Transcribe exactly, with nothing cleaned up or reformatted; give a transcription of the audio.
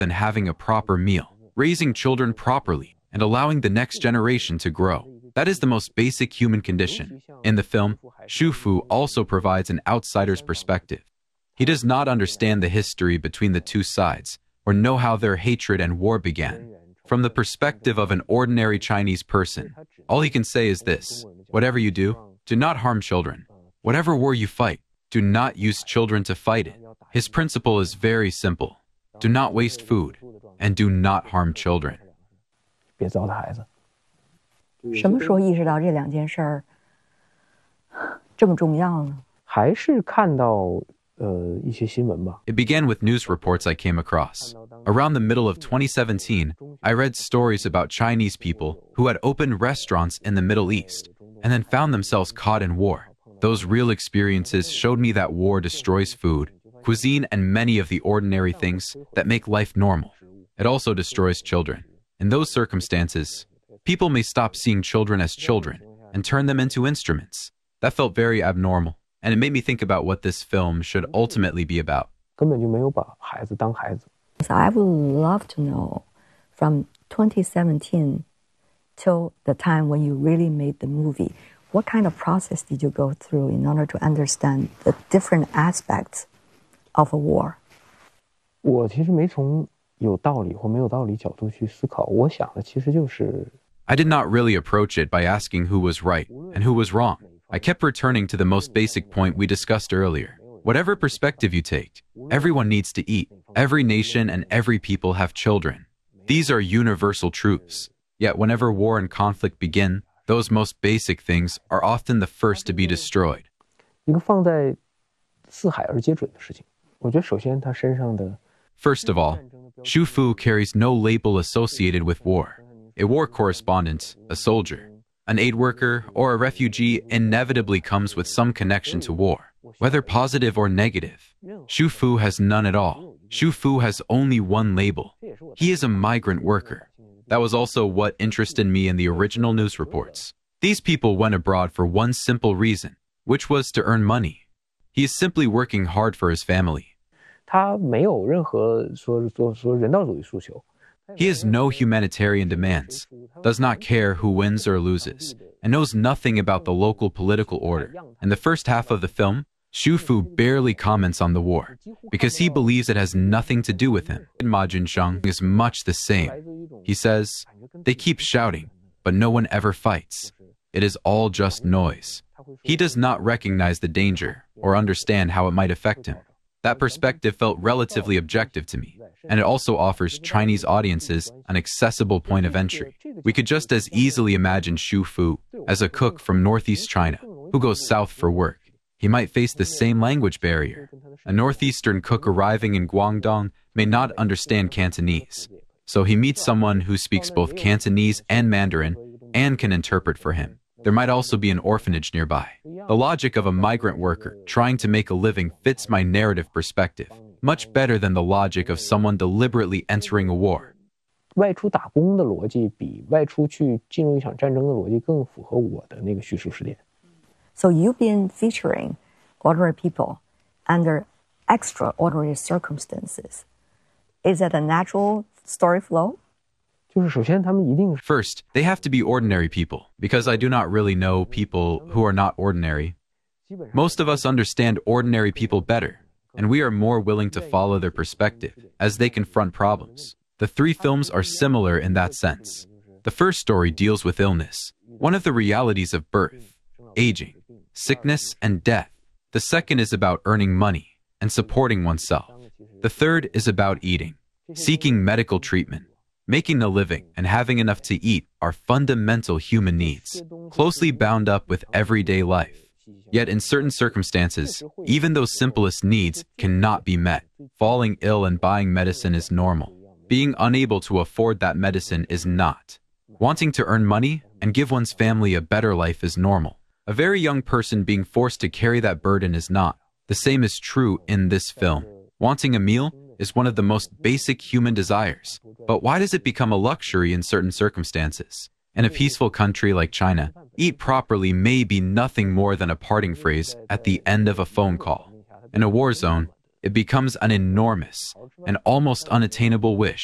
than having a proper meal, raising children properly, and allowing the next generation to grow. That is the most basic human condition. In the film, Xu Fu also provides an outsider's perspective. He does not understand the history between the two sides, or know how their hatred and war began. From the perspective of an ordinary Chinese person, all he can say is this: whatever you do, do not harm children. Whatever war you fight, do not use children to fight it. His principle is very simple. Do not waste food, and do not harm children. 别糟蹋孩子。 什么时候意识到这两件事儿这么重要呢？ 还是看到呃一些新闻吧。 It began with news reports I came across. Around the middle of twenty seventeen, I read stories about Chinese people who had opened restaurants in the Middle East and then found themselves caught in war. Those real experiences showed me that war destroys food, cuisine, and many of the ordinary things that make life normal. It also destroys children. In those circumstances, people may stop seeing children as children and turn them into instruments. That felt very abnormal, and it made me think about what this film should ultimately be about. 根本就没有把孩子当孩子。 So I would love to know, from twenty seventeen till the time when you really made the movie, what kind of process did you go through in order to understand the different aspects of a war? 我其实没从有道理或没有道理角度去思考，我想的其实就是。 I did not really approach it by asking who was right and who was wrong. I kept returning to the most basic point we discussed earlier. Whatever perspective you take, everyone needs to eat. Every nation and every people have children. These are universal truths. Yet whenever war and conflict begin, those most basic things are often the first to be destroyed. 一个放在四海而皆准的事情，我觉得首先他身上的。 First of all, Xu Fu carries no label associated with war. A war correspondent, a soldier, an aid worker, or a refugee inevitably comes with some connection to war, whether positive or negative. Xu Fu has none at all. Xu Fu has only one label. He is a migrant worker. That was also what interested me in the original news reports. These people went abroad for one simple reason, which was to earn money. He is simply working hard for his family. 他没有任何说说说人道主义诉求。 He has no humanitarian demands, does not care who wins or loses, and knows nothing about the local political order. In the first half of the film, Xu Fu barely comments on the war, because he believes it has nothing to do with him. Ma Junsheng is much the same. He says, they keep shouting, but no one ever fights. It is all just noise. He does not recognize the danger or understand how it might affect him. That perspective felt relatively objective to me, and it also offers Chinese audiences an accessible point of entry. We could just as easily imagine Xu Fu as a cook from northeast China who goes south for work. He might face the same language barrier. A northeastern cook arriving in Guangdong may not understand Cantonese, so he meets someone who speaks both Cantonese and Mandarin and can interpret for him. There might also be an orphanage nearby. The logic of a migrant worker trying to make a living fits my narrative perspective much better than the logic of someone deliberately entering a war. 外出打工的逻辑比外出去进入一场战争的逻辑更符合我的那个叙述视点。 So you've been featuring ordinary people under extraordinary circumstances. Is it a natural story flow? 就是首先他们一定是 First, they have to be ordinary people, because I do not really know people who are not ordinary. Most of us understand ordinary people better, and we are more willing to follow their perspective as they confront problems. The three films are similar in that sense. The first story deals with illness, one of the realities of birth, aging, sickness, and death. The second is about earning money and supporting oneself. The third is about eating, seeking medical treatment. Making a living and having enough to eat are fundamental human needs, closely bound up with everyday life. Yet in certain circumstances, even those simplest needs cannot be met. Falling ill and buying medicine is normal. Being unable to afford that medicine is not. Wanting to earn money and give one's family a better life is normal. A very young person being forced to carry that burden is not. The same is true in this film. Wanting a meal is one of the most basic human desires. But why does it become a luxury in certain circumstances? In a peaceful country like China, eat properly may be nothing more than a parting phrase at the end of a phone call. In a war zone, it becomes an enormous and almost unattainable wish.